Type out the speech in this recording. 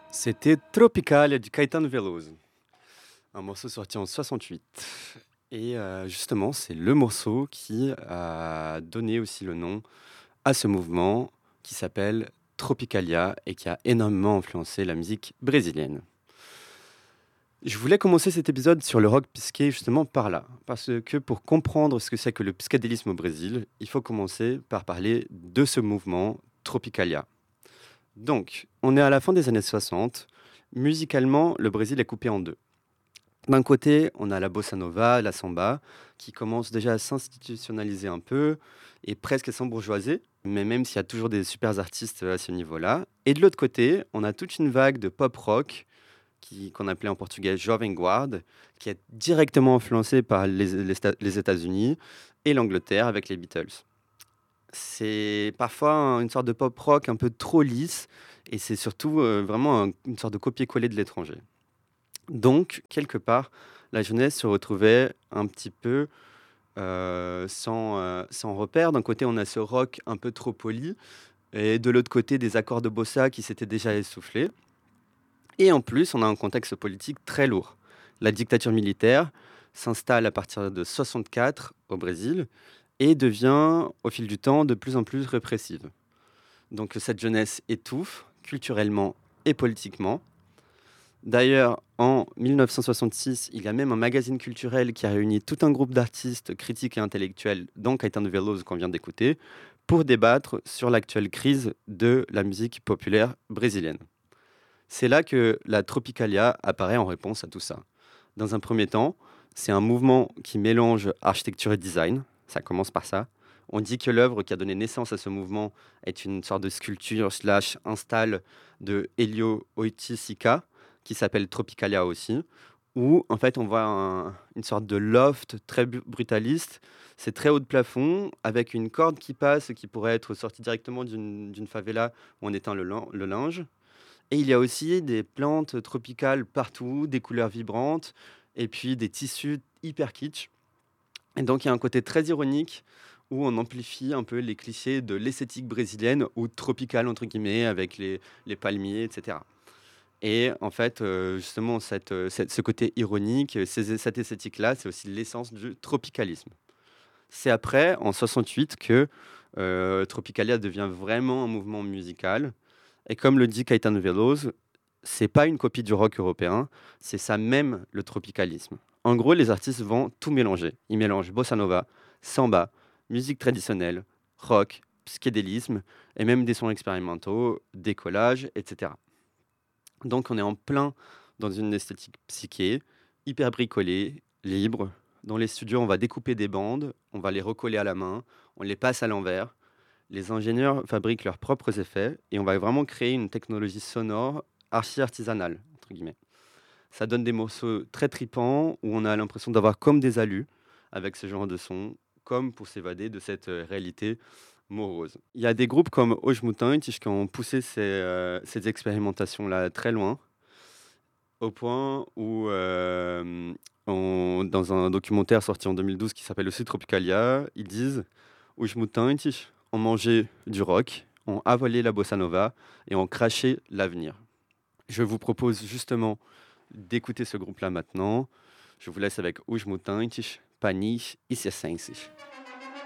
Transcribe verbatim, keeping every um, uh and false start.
C'était Tropicalia de Caetano Veloso, un morceau sorti en soixante-huit. Et euh, justement, c'est le morceau qui a donné aussi le nom à ce mouvement qui s'appelle Tropicalia et qui a énormément influencé la musique brésilienne. Je voulais commencer cet épisode sur le rock pisqué justement par là, parce que pour comprendre ce que c'est que le psychédélisme au Brésil, il faut commencer par parler de ce mouvement Tropicalia. Donc, on est à la fin des années soixante. Musicalement, le Brésil est coupé en deux. D'un côté, on a la bossa nova, la samba, qui commence déjà à s'institutionnaliser un peu et presque à s'embourgeoiser, mais même s'il y a toujours des super artistes à ce niveau-là. Et de l'autre côté, on a toute une vague de pop rock, qui, qu'on appelait en portugais Jovem Guard, qui est directement influencée par les, les, les États-Unis et l'Angleterre avec les Beatles. C'est parfois un- une sorte de pop rock un peu trop lisse et c'est surtout euh, vraiment un- une sorte de copier-coller de l'étranger. Donc, quelque part, la jeunesse se retrouvait un petit peu euh, sans, euh, sans repère. D'un côté, on a ce rock un peu trop poli et de l'autre côté, des accords de bossa qui s'étaient déjà essoufflés. Et en plus, on a un contexte politique très lourd. La dictature militaire s'installe à partir de soixante-quatre au Brésil et devient, au fil du temps, de plus en plus répressive. Donc cette jeunesse étouffe, culturellement et politiquement. D'ailleurs, en mille neuf cent soixante-six, il y a même un magazine culturel qui a réuni tout un groupe d'artistes, critiques et intellectuels, dont Caetano Veloso qu'on vient d'écouter, pour débattre sur l'actuelle crise de la musique populaire brésilienne. C'est là que la Tropicalia apparaît en réponse à tout ça. Dans un premier temps, c'est un mouvement qui mélange architecture et design. Ça commence par ça. On dit que l'œuvre qui a donné naissance à ce mouvement est une sorte de sculpture slash install de Helio Oiticica, qui s'appelle Tropicalia aussi, où en fait on voit un- une sorte de loft très bu- brutaliste. C'est très haut de plafond, avec une corde qui passe, qui pourrait être sortie directement d'une d'une favela où on éteint le, lin- le linge. Et il y a aussi des plantes tropicales partout, des couleurs vibrantes, et puis des tissus hyper kitsch. Et donc il y a un côté très ironique où on amplifie un peu les clichés de l'esthétique brésilienne ou tropicale, entre guillemets, avec les, les palmiers, et cetera. Et en fait, euh, justement, cette, euh, cette- ce côté ironique, ces- cette esthétique-là, c'est aussi l'essence du tropicalisme. C'est après, en soixante-huit, que euh, Tropicalia devient vraiment un mouvement musical. Et comme le dit Caetano Veloso, c'est pas une copie du rock européen, c'est ça même le tropicalisme. En gros, les artistes vont tout mélanger. Ils mélangent bossa nova, samba, musique traditionnelle, rock, psychédélisme et même des sons expérimentaux, des collages, et cetera. Donc on est en plein dans une esthétique psyché, hyper bricolée, libre. Dans les studios, on va découper des bandes, on va les recoller à la main, on les passe à l'envers. Les ingénieurs fabriquent leurs propres effets et on va vraiment créer une technologie sonore archi-artisanale, entre guillemets. Ça donne des morceaux très tripants où on a l'impression d'avoir comme des alus avec ce genre de son, comme pour s'évader de cette euh, réalité morose. Il y a des groupes comme Ojmutantes qui ont poussé ces, euh, ces expérimentations-là très loin, au point où, euh, on- dans un documentaire sorti en deux mille douze qui s'appelle aussi Tropicalia, ils disent Os mutantes ont mangé du rock, ont avalé la bossa nova et ont craché l'avenir. Je vous propose justement d'écouter ce groupe-là maintenant. Je vous laisse avec Os mutantes, Panis e Circenses.